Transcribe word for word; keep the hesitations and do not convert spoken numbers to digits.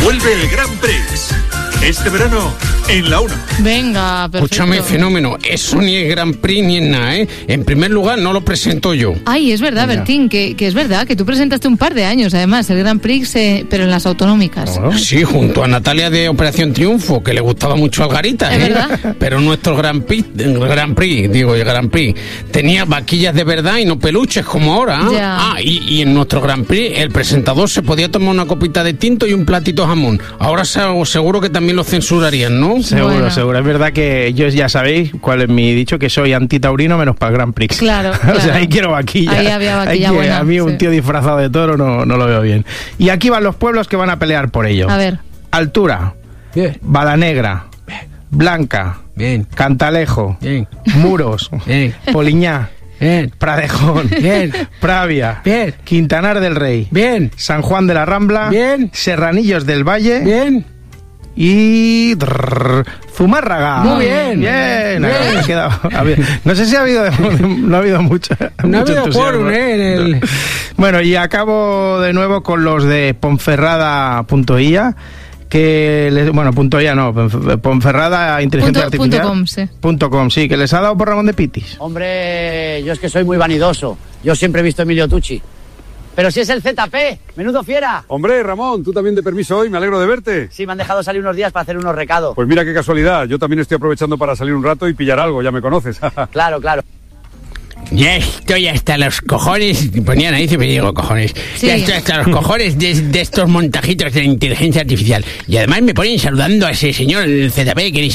Vuelve el Grand Prix. Este verano, en la uno. Venga, perfecto. Escúchame, fenómeno, eso ni es Grand Prix ni es nada, ¿eh? En primer lugar, no lo presento yo. Ay, es verdad, Venga. Bertín, que, que es verdad, que tú presentaste un par de años, además, el Grand Prix, eh, pero en las autonómicas. Oh, sí, junto a Natalia de Operación Triunfo, que le gustaba mucho Algarita, ¿Es ¿eh? verdad? Pero nuestro Grand Prix, Grand Prix, digo, el Grand Prix, tenía vaquillas de verdad y no peluches como ahora. ¿eh? Ya. Ah, y, y en nuestro Grand Prix, el presentador se podía tomar una copita de tinto y un platito de jamón. Ahora se- seguro que también lo censurarían, ¿no? Seguro, Bueno. seguro. Es verdad que yo ya sabéis cuál es mi dicho, que soy antitaurino menos para el Grand Prix. Claro, O claro. sea, ahí quiero vaquilla. Ahí había vaquilla Hay que- buena, A mí un sí. tío disfrazado de toro no, no lo veo bien. Y aquí van los pueblos que van a pelear por ello. A ver. Altura, Bien, Balanegra, Blanca, bien, Cantalejo, bien, Muros, bien, Poliñá, bien, Pradejón, Bien. Pravia, Bien. Quintanar del Rey, bien, San Juan de la Rambla, Bien. Serranillos del Valle bien. y drrr, Zumárraga. Muy bien. Bien. Bien. Ha quedado- ha habido- no sé si ha habido, no ha habido mucho. No ha mucho habido entusiasmo. quórum, ¿eh? En el- Bueno, y acabo de nuevo con los de Ponferrada punto i a, que les, bueno, punto i a no, Ponferrada Inteligencia Punto- Artificial. punto com, sí. Punto com, sí, que les ha dado por Ramón de Pitis. Hombre, yo es que soy muy vanidoso. Yo siempre he visto a Emilio Tucci. Pero si es el Z P, menudo fiera. Hombre, Ramón, tú también de permiso hoy, me alegro de verte. Sí, me han dejado salir unos días para hacer unos recados. Pues mira qué casualidad, yo también estoy aprovechando para salir un rato y pillar algo, ya me conoces. Claro, claro. Ya estoy hasta los cojones, ponían ahí, me digo cojones, Sí. ya estoy hasta los cojones de, de estos montajitos de inteligencia artificial. Y además me ponen saludando a ese señor, el Z P, que ni